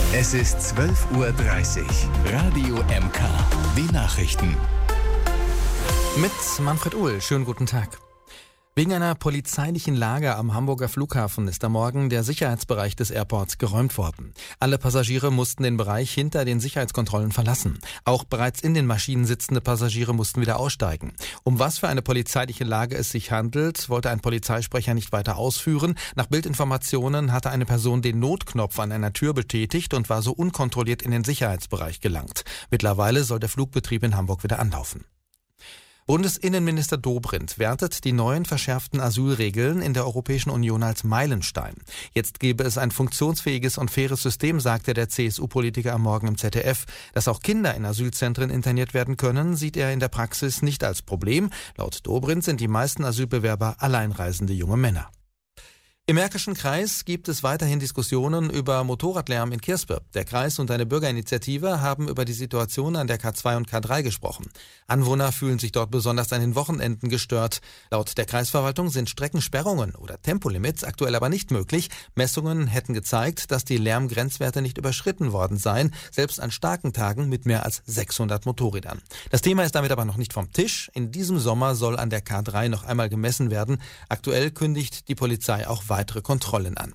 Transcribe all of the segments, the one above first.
Es ist 12:30 Uhr. Radio MK. Die Nachrichten. Mit Manfred Uhl. Schönen guten Tag. Wegen einer polizeilichen Lage am Hamburger Flughafen ist am Morgen der Sicherheitsbereich des Airports geräumt worden. Alle Passagiere mussten den Bereich hinter den Sicherheitskontrollen verlassen. Auch bereits in den Maschinen sitzende Passagiere mussten wieder aussteigen. Um was für eine polizeiliche Lage es sich handelt, wollte ein Polizeisprecher nicht weiter ausführen. Nach Bildinformationen hatte eine Person den Notknopf an einer Tür betätigt und war so unkontrolliert in den Sicherheitsbereich gelangt. Mittlerweile soll der Flugbetrieb in Hamburg wieder anlaufen. Bundesinnenminister Dobrindt wertet die neuen verschärften Asylregeln in der Europäischen Union als Meilenstein. Jetzt gebe es ein funktionsfähiges und faires System, sagte der CSU-Politiker am Morgen im ZDF. Dass auch Kinder in Asylzentren interniert werden können, sieht er in der Praxis nicht als Problem. Laut Dobrindt sind die meisten Asylbewerber alleinreisende junge Männer. Im Märkischen Kreis gibt es weiterhin Diskussionen über Motorradlärm in Kirspe. Der Kreis und eine Bürgerinitiative haben über die Situation an der K2 und K3 gesprochen. Anwohner fühlen sich dort besonders an den Wochenenden gestört. Laut der Kreisverwaltung sind Streckensperrungen oder Tempolimits aktuell aber nicht möglich. Messungen hätten gezeigt, dass die Lärmgrenzwerte nicht überschritten worden seien, selbst an starken Tagen mit mehr als 600 Motorrädern. Das Thema ist damit aber noch nicht vom Tisch. In diesem Sommer soll an der K3 noch einmal gemessen werden. Aktuell kündigt die Polizei auch weitere Kontrollen an.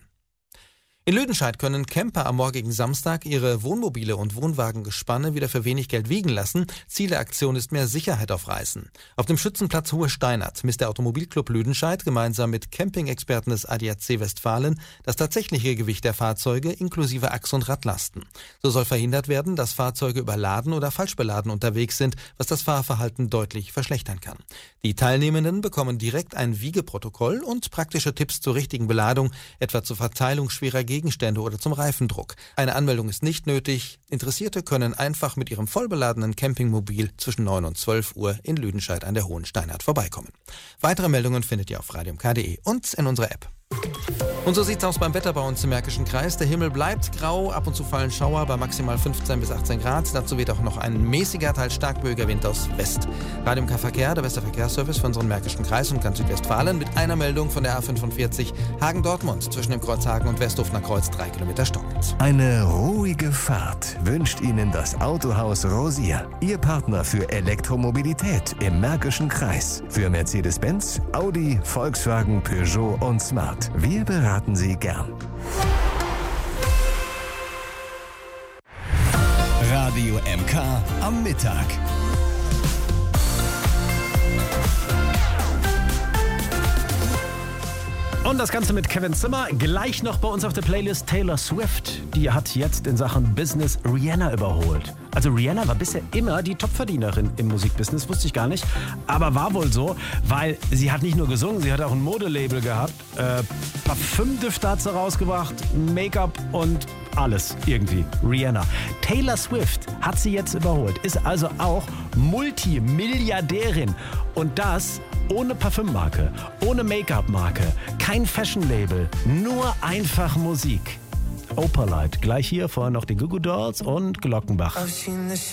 In Lüdenscheid können Camper am morgigen Samstag ihre Wohnmobile und Wohnwagengespanne wieder für wenig Geld wiegen lassen. Ziel der Aktion ist mehr Sicherheit auf Reisen. Auf dem Schützenplatz Hohe Steinert misst der Automobilclub Lüdenscheid gemeinsam mit Campingexperten des ADAC Westfalen das tatsächliche Gewicht der Fahrzeuge inklusive Achs- und Radlasten. So soll verhindert werden, dass Fahrzeuge überladen oder falsch beladen unterwegs sind, was das Fahrverhalten deutlich verschlechtern kann. Die Teilnehmenden bekommen direkt ein Wiegeprotokoll und praktische Tipps zur richtigen Beladung, etwa zur Verteilung schwerer Gegenstände oder zum Reifendruck. Eine Anmeldung ist nicht nötig. Interessierte können einfach mit ihrem vollbeladenen Campingmobil zwischen 9 und 12 Uhr in Lüdenscheid an der Hohen Steinert vorbeikommen. Weitere Meldungen findet ihr auf radiomk.de und in unserer App. Und so sieht's aus beim Wetter bei uns im Märkischen Kreis. Der Himmel bleibt grau, ab und zu fallen Schauer bei maximal 15 bis 18 Grad. Dazu weht auch noch ein mäßiger, teils stark böiger Wind aus West. Radio MK Verkehr, der beste Verkehrsservice für unseren Märkischen Kreis und ganz Südwestfalen mit einer Meldung von der A45 Hagen-Dortmund zwischen dem Kreuz Hagen und Westhofener Kreuz 3 Kilometer stockend. Eine ruhige Fahrt wünscht Ihnen das Autohaus Rosier. Ihr Partner für Elektromobilität im Märkischen Kreis. Für Mercedes-Benz, Audi, Volkswagen, Peugeot und Smart. Wir beraten Sie gern. Radio MK am Mittag. Und das Ganze mit Kevin Zimmer. Gleich noch bei uns auf der Playlist Taylor Swift. Die hat jetzt in Sachen Business Rihanna überholt. Also Rihanna war bisher immer die Topverdienerin im Musikbusiness, wusste ich gar nicht. Aber war wohl so, weil sie hat nicht nur gesungen, sie hat auch ein Modelabel gehabt. Parfümdüfte hat sie rausgebracht, Make-up und alles irgendwie. Rihanna. Taylor Swift hat sie jetzt überholt, ist also auch Multimilliardärin. Und das ohne Parfümmarke, ohne Make-up-Marke, kein Fashion-Label, nur einfach Musik. Opalite, gleich hier vorher noch die Goo Goo Dolls und Glockenbach.